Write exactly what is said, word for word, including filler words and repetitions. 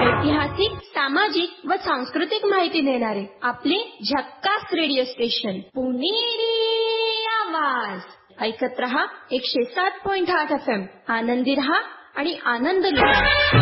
ऐतिहासिक, सामाजिक व सांस्कृतिक माहिती देणारे आपले झक्कास रेडिओ स्टेशन पुणेरी आवाज. ऐकत रहा एकशे सात पॉइंट आठ एफ एम. आनंदी रहा आणि आनंद लुटा.